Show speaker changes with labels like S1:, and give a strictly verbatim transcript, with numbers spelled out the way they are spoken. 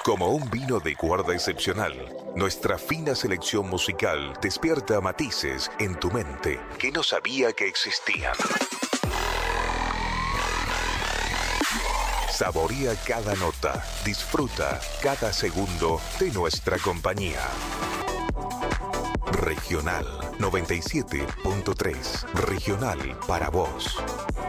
S1: Como un vino de guarda excepcional, nuestra fina selección musical despierta matices en tu mente que no sabía que existían. Saborea cada nota, disfruta cada segundo de nuestra compañía. Regional noventa y siete punto tres, Regional para vos.